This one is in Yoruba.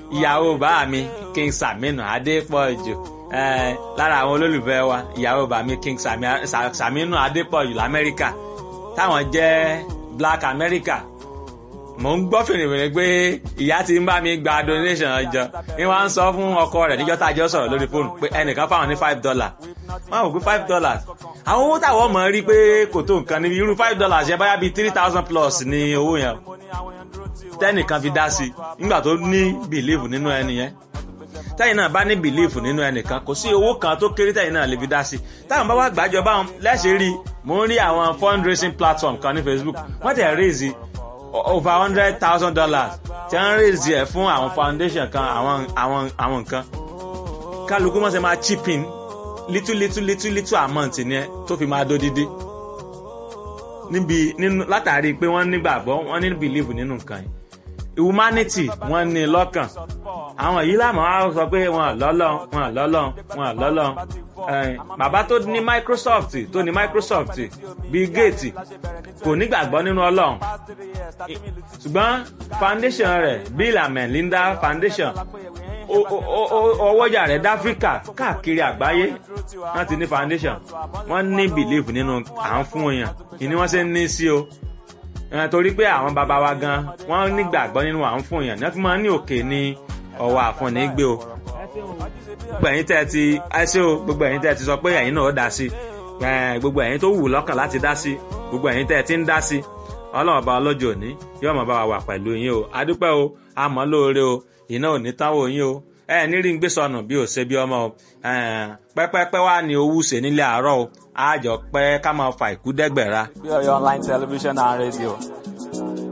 ìyàwó bá mi King Saminu Adépọ̀jù lára àwọn olólùfẹ́ wa ìyàwó bá mi King Saminu Adépọ̀jù l'Amẹ́ríkà táwọn jẹ́ Black America. Mo ń gbọ́ fèrèfèrè pé ìyá ti ń bá mi gba donation ọjọ́ ní wọ́n ń sọ fún ọkọ rẹ̀ níjọ́ tá a jọ sọ̀rọ̀ lórí fóònù pé ẹnìkan fáwọn ní $5 wọ́n wò pé $5 àwọn owó táwọn mọ̀ rí pé kò tó nǹkan níbi irú $5 yẹn báyà bíi 3,000 plus ní owó yẹn tẹ́nìkan fi dá sí nígbà tó ní believe nínú ẹni yẹn tẹ́yìn náà bá ní believe nínú ẹnìkan kò sí owó kan tó kéré tẹ́yìn náà lè fi dá sí táwọn bá wá gbàjọ báwọn lẹ́sẹ̀ rí mo ń rí àwọn fundraising platform kan ní Facebook wọ́n tẹ̀ raise over $100,000 tí wọ́n raise ẹ̀ fún àwọn foundation kan àwọn nǹkan kálukú mọ̀ ṣe máa chip in little amount ní ẹ tó fi máa dódídí nínú látàrí pé wọ́n nígbàgbọ́ wọ́n ní believe nínú nǹkan yìí humanity wọ́n ní lọ́kàn àwọn yìí láàmú á sọ pé wọn lọ́lọ́ bàbá tó ní Microsoft Bill Gates kò nígbàgbọ́ nínú Ọlọ́run ṣùgbọ́n foundation rẹ̀ Bill and Melinda Foundation ọwọ́jà rẹ̀ dáfíríkà káàkiri àgbáyé wọ́n ti ní foundation wọ́n ní belief nínú à ń fún èèyàn ìní wọ́n ṣe ń ní sí o torí pé àwọn bàbá wa gan wọ́n nígbàgbọ́ nínú à ń fún èèyàn náà fi máa ń ní òkè ní ọwọ́ àfọ̀nì gbé o gbogbo ẹ̀yin tẹ́ ti ẹṣẹ́ o gbogbo ẹ̀yin tẹ́ ti sọ pé ẹ̀yin náà ó dá sí gbogbo ẹ̀yin tó wù lọ́kàn láti dá sí gbogbo ẹ̀yin tẹ́ ti ń dá sí Ọlọ́run bá ọlọ́jọ́ òní yóò máa bá wa wà pẹ̀lú yín o adúpẹ́ o àmọ́ lóore o iná ò ní táwọn yín o ní rí ń gbé sọnù bí ò ṣe bí ọmọ o pẹ́pẹ́pẹ́ wá ní owó ṣe nílé àárọ̀ o àjọ pẹ́ ká máa fa ìkú dẹ́gbẹ̀ra. Ọ̀yọ́ online television and radio.